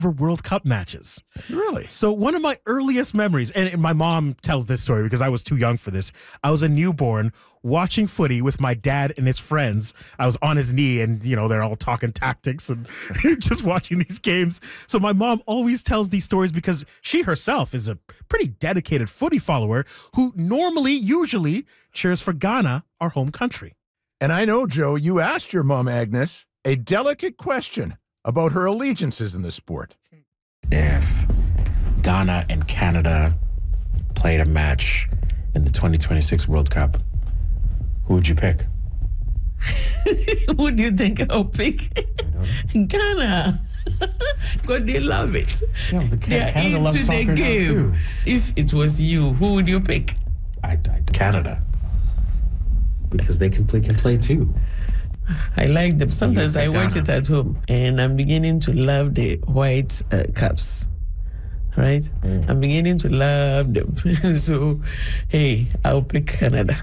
World Cup matches. Really? So one of my earliest memories, and my mom tells this story because I was too young for this. I was a newborn watching footy with my dad and his friends. I was on his knee and, they're all talking tactics and just watching these games. So my mom always tells these stories because she herself is a pretty dedicated footy follower who usually cheers for Ghana, our home country. And I know, Joe, you asked your mom, Agnes, a delicate question about her allegiances in the sport. If Ghana and Canada played a match in the 2026 World Cup, who would you pick? Who do you think I'll pick? Ghana. God, they love it. Yeah, they are Canada loves into the soccer game. now too. If it was you, who would you pick? Canada. Because they can play too. I like them. Sometimes I watch Ghana. it at home, and I'm beginning to love the white caps. Right? I'm beginning to love them. So, hey, I'll pick Canada.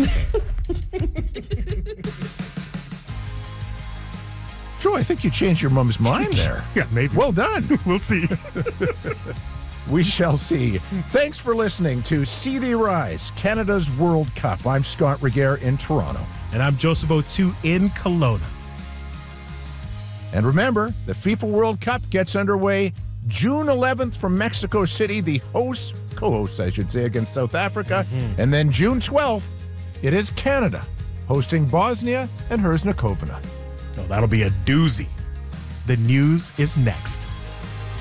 Joe, I think you changed your mom's mind there. Yeah, maybe. Well done. We'll see. We shall see. Thanks for listening to See Thee Rise, Canada's World Cup. I'm Scott Reguer in Toronto. And I'm Joseph O'Toole in Kelowna. And remember, the FIFA World Cup gets underway June 11th from Mexico City, the co-hosts, I should say, against South Africa. And then June 12th, it is Canada hosting Bosnia and Herzegovina. Oh, that'll be a doozy. The news is next.